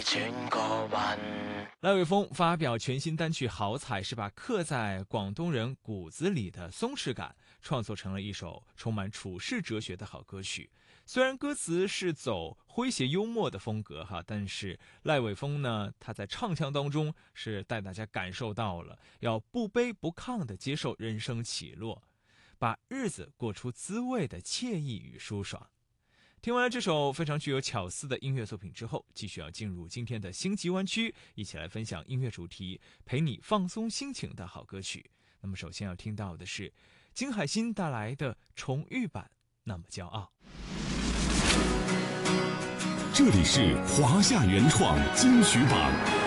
赖伟峰发表全新单曲《好彩》，是把刻在广东人骨子里的松弛感创作成了一首充满处世哲学的好歌曲。虽然歌词是走诙谐幽默的风格但是赖伟峰呢，他在唱腔当中是带大家感受到了要不卑不亢地接受人生起落，把日子过出滋味的惬意与舒爽。听完了这首非常具有巧思的音乐作品之后，继续要进入今天的星级湾区，一起来分享音乐主题，陪你放松心情的好歌曲。那么首先要听到的是金海心带来的重育版《那么骄傲》。 这里是华夏原创金曲榜。